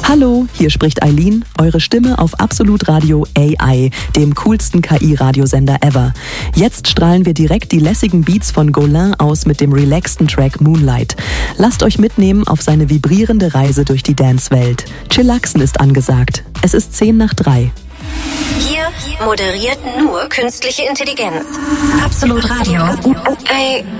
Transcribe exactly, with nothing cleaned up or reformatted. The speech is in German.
Hallo, hier spricht Eileen, eure Stimme auf Absolut Radio A I, dem coolsten K I-Radiosender ever. Jetzt strahlen wir direkt die lässigen Beats von Golin aus mit dem relaxten Track Moonlight. Lasst euch mitnehmen auf seine vibrierende Reise durch die Dance-Welt. Chillaxen ist angesagt. Es ist zehn nach drei. Hier moderiert nur künstliche Intelligenz. Absolut Radio.